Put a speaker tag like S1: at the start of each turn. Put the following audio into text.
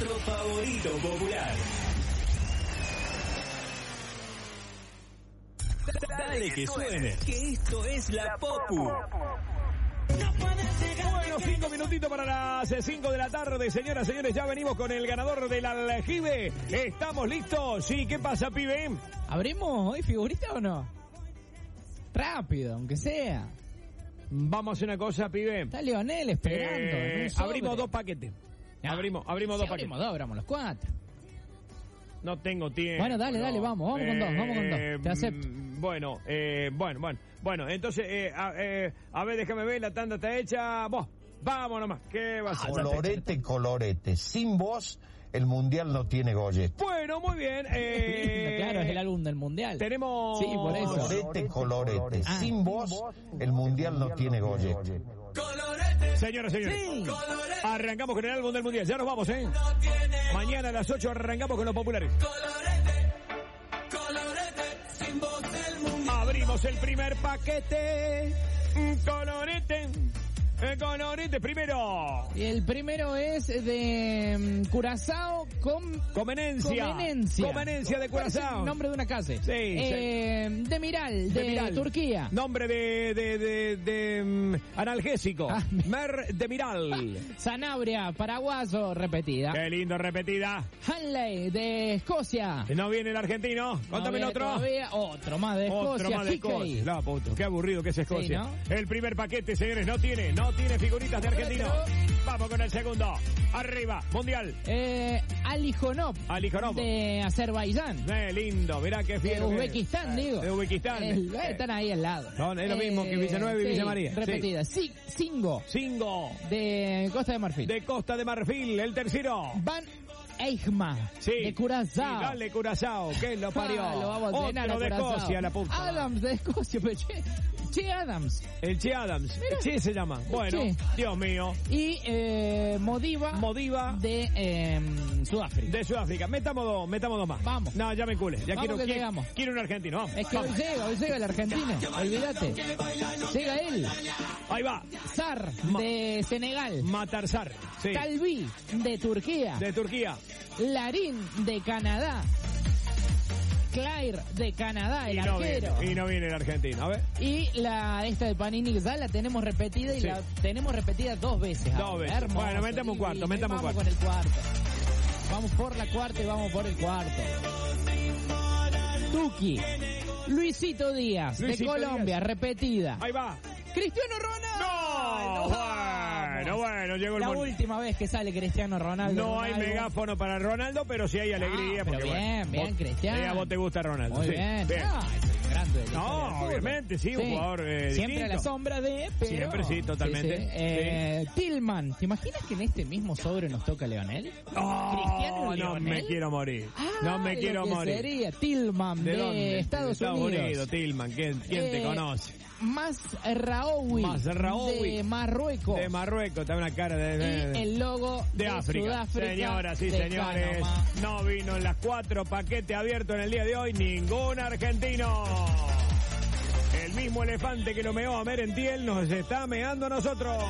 S1: nuestro favorito popular. Dale que suene, que esto es la Popu.
S2: Bueno, 5 minutitos para las 5 de la tarde, señoras, señores, ya venimos con el ganador del aljibe. ¿Estamos listos? Sí, ¿qué pasa, pibe?
S3: ¿Abrimos hoy figurita o no? Rápido, aunque sea.
S2: Vamos a hacer una cosa, pibe.
S3: Está Leonel esperando. en un sobre.
S2: Abrimos 2 paquetes. Abrimos 2 paquetes.
S3: Abrimos 2, abramos los 4.
S2: No tengo tiempo.
S3: Bueno, dale, vamos con 2, vamos con 2. Te acepto.
S2: Bueno, entonces, a ver, déjame ver, la tanda está hecha. Vamos nomás, ¿qué va a ser?
S4: Colorete, sin vos, el mundial no tiene Goyet.
S2: Bueno, muy bien.
S3: Claro, es el álbum del mundial.
S2: Tenemos...
S3: Sí, por eso.
S4: Colorete, sin vos, el mundial no tiene Goyet.
S2: Señoras, señores, sí. Arrancamos con el álbum del mundial. Ya nos vamos, Mañana a las 8 arrancamos con los populares. Abrimos el primer paquete. Colorete primero.
S3: Y el primero es de Curazao
S2: Comenencia de Curazao.
S3: El nombre de una casa.
S2: Sí.
S3: De Miral. Turquía.
S2: Nombre de analgésico. Mer de Miral.
S3: Sanabria, paraguaso, repetida.
S2: Qué lindo, repetida.
S3: Hanley, de Escocia.
S2: No viene el argentino. Contame el otro.
S3: Otro más de Escocia.
S2: La puto, qué aburrido que es Escocia.
S3: Sí, ¿no?
S2: El primer paquete, señores, no tiene figuritas de argentino. Vamos con el segundo. Arriba, mundial.
S3: Alijonov. De Azerbaiyán.
S2: Lindo, mirá qué fiel.
S3: De Uzbekistán, digo.
S2: De Uzbekistán.
S3: Están ahí al lado.
S2: Es lo mismo que Villanueva y Villa María.
S3: Repetida. Sí. Singo. De Costa de Marfil.
S2: De Costa de Marfil, el tercero.
S3: Van Eichmann. De Curazao.
S2: Sí, dale Curazao, que lo parió.
S3: Lo vamos a tener
S2: Otro de Escocia, la puta.
S3: Adams de Escocia, pero Che Adams.
S2: El Che Adams.
S3: Mira.
S2: Che se llama. Bueno,
S3: Che.
S2: Dios mío.
S3: Y Modiva de Sudáfrica.
S2: De Sudáfrica. Metamos dos más.
S3: Vamos.
S2: No, ya me culé. Ya
S3: vamos
S2: quiero un argentino. Vamos.
S3: Es que hoy llega el argentino. Olvídate. Llega él.
S2: Ahí va.
S3: Sar de Senegal.
S2: Matarsar. Sí.
S3: Calví de Turquía. Larín de Canadá. Claire de Canadá, el arquero.
S2: Y no viene el argentino, a ver.
S3: Y esta de Panini ya la tenemos repetida y la tenemos repetida 2 veces.
S2: 2 veces.
S3: Hermoso.
S2: Bueno, metemos un cuarto.
S3: Vamos con el cuarto. Vamos por la cuarta y vamos por el cuarto. Tuki. Luisito Díaz de Colombia, repetida.
S2: Ahí va.
S3: Cristiano Ronaldo.
S2: Bueno, llegó el
S3: la última vez que sale Cristiano Ronaldo.
S2: No hay megáfono para Ronaldo, pero sí hay alegría.
S3: Pero bien, Cristiano.
S2: A vos te gusta Ronaldo.
S3: Muy bien. Es el grande de
S2: obviamente, sí, un jugador
S3: siempre
S2: distinto.
S3: a la sombra de... Pero...
S2: Siempre, sí, totalmente.
S3: Tillman, ¿te imaginas que en este mismo sobre nos toca Leonel? Cristiano y Leonel.
S2: No me quiero morir.
S3: Sería Tillman de Estados Unidos.
S2: Tillman, ¿quién te conoce?
S3: Masraoui de Marruecos.
S2: Está una cara de
S3: y el logo
S2: de África.
S3: Sudáfrica.
S2: Señoras y señores, no vino en las 4 paquetes abiertos en el día de hoy ningún argentino. El mismo elefante que lo meó a Merentiel nos está meando a nosotros.